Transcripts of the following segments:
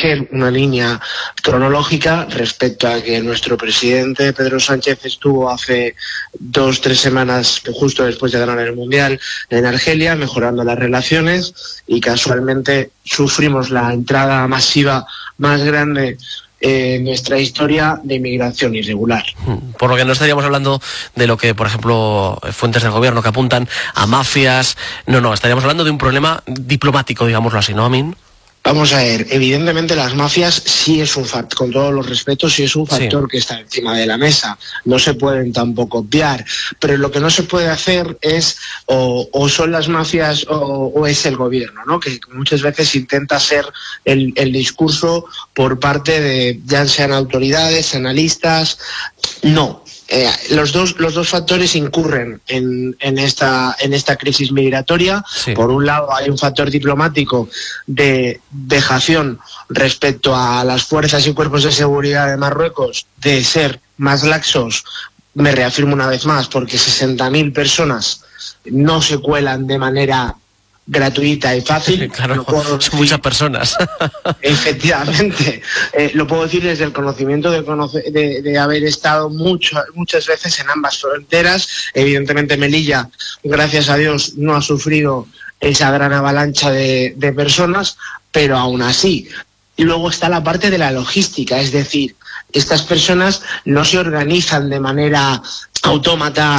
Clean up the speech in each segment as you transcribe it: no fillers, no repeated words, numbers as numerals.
marquen una línea cronológica respecto a que nuestro presidente Pedro Sánchez estuvo hace 2-3 semanas, justo después de ganar el Mundial, en Argelia, mejorando las relaciones, y casualmente sufrimos la entrada masiva más grande en nuestra historia de inmigración irregular. Por lo que no estaríamos hablando de lo que, por ejemplo, fuentes del gobierno que apuntan a mafias. No, estaríamos hablando de un problema diplomático, digámoslo así, ¿no, Amin? Vamos a ver, evidentemente las mafias sí es un factor, con todos los respetos, sí es un factor que está encima de la mesa. No se pueden tampoco obviar, pero lo que no se puede hacer es o son las mafias o es el gobierno, ¿no? Que muchas veces intenta ser el discurso por parte de, ya sean autoridades, analistas. No. Los dos factores incurren en esta crisis migratoria. Sí. Por un lado hay un factor diplomático de vejación respecto a las fuerzas y cuerpos de seguridad de Marruecos de ser más laxos. Me reafirmo una vez más, porque 60.000 personas no se cuelan de manera gratuita y fácil. Claro, son muchas personas. Efectivamente, lo puedo decir desde el conocimiento de haber estado muchas veces en ambas fronteras. Evidentemente Melilla, gracias a Dios, no ha sufrido esa gran avalancha de personas, pero aún así. Y luego está la parte de la logística, es decir, estas personas no se organizan de manera autónoma,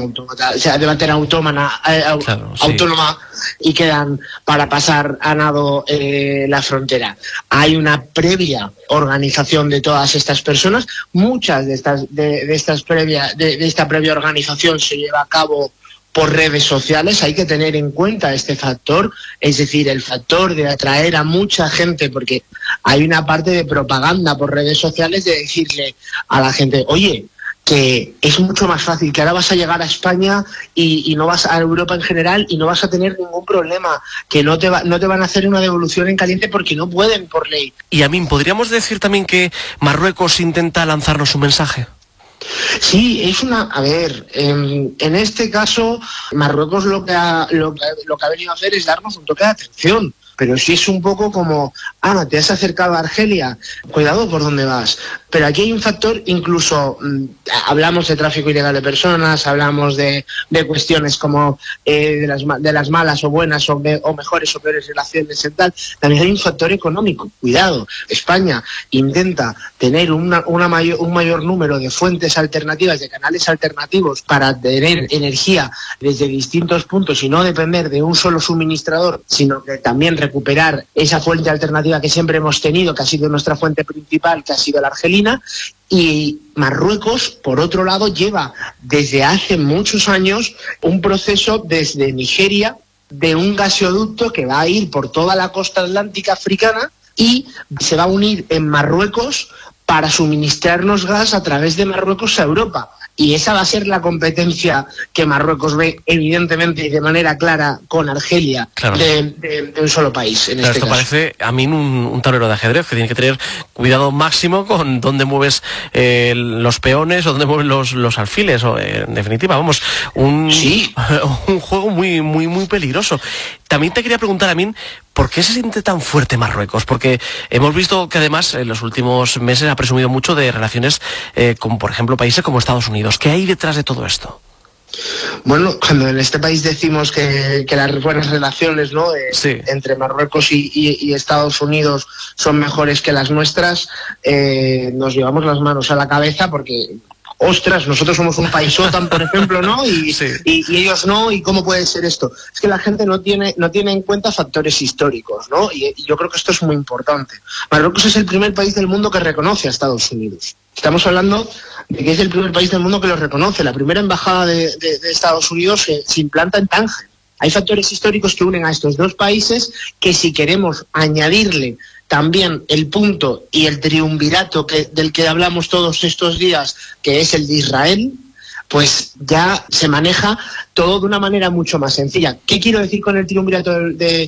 autónoma y quedan para pasar a nado la frontera. Hay una previa organización de todas estas personas. Muchas de esta previa organización se lleva a cabo por redes sociales. Hay que tener en cuenta este factor, es decir, el factor de atraer a mucha gente, porque hay una parte de propaganda por redes sociales de decirle a la gente, oye, que es mucho más fácil, que ahora vas a llegar a España y no vas a Europa en general y no vas a tener ningún problema, que no te van a hacer una devolución en caliente porque no pueden por ley. Y Amin, ¿podríamos decir también que Marruecos intenta lanzarnos un mensaje? Sí, es una... A ver, en este caso, Marruecos lo que ha venido a hacer es darnos un toque de atención. Pero si es un poco como, te has acercado a Argelia, cuidado por dónde vas. Pero aquí hay un factor, incluso hablamos de tráfico ilegal de personas, hablamos de cuestiones como de las malas o buenas o mejores o peores relaciones y tal. También hay un factor económico. Cuidado, España intenta tener un mayor número de fuentes alternativas, de canales alternativos para tener energía desde distintos puntos y no depender de un solo suministrador, sino que también recuperar esa fuente alternativa que siempre hemos tenido, que ha sido nuestra fuente principal, que ha sido la argelina. Y Marruecos, por otro lado, lleva desde hace muchos años un proceso desde Nigeria de un gasoducto que va a ir por toda la costa atlántica africana y se va a unir en Marruecos para suministrarnos gas a través de Marruecos a Europa. Y esa va a ser la competencia que Marruecos ve, evidentemente y de manera clara, con Argelia, claro, de un solo país. En este esto caso parece a mí un tablero de ajedrez, que tiene que tener cuidado máximo con dónde mueves los peones o dónde mueves los alfiles. En definitiva, vamos, un juego muy, muy, muy peligroso. También te quería preguntar, Amin, ¿por qué se siente tan fuerte Marruecos? Porque hemos visto que además en los últimos meses ha presumido mucho de relaciones con, por ejemplo, países como Estados Unidos. ¿Qué hay detrás de todo esto? Bueno, cuando en este país decimos que las buenas relaciones, ¿no?, entre Marruecos y Estados Unidos son mejores que las nuestras, nos llevamos las manos a la cabeza porque... Ostras, nosotros somos un país OTAN, por ejemplo, ¿no? Y ellos no, ¿y cómo puede ser esto? Es que la gente no tiene en cuenta factores históricos, ¿no? Y yo creo que esto es muy importante. Marruecos es el primer país del mundo que reconoce a Estados Unidos. Estamos hablando de que es el primer país del mundo que lo reconoce. La primera embajada de Estados Unidos se implanta en Tánger. Hay factores históricos que unen a estos dos países que, si queremos añadirle también el punto y el triunvirato del que hablamos todos estos días, que es el de Israel, pues ya se maneja todo de una manera mucho más sencilla. ¿Qué quiero decir con el triunvirato de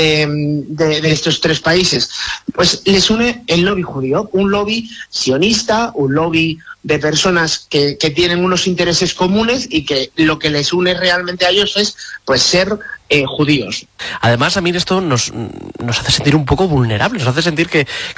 estos tres países? Pues les une el lobby judío, un lobby sionista, un lobby de personas que tienen unos intereses comunes y que lo que les une realmente a ellos es pues ser judíos. Además, a mí esto nos hace sentir un poco vulnerables, nos hace sentir que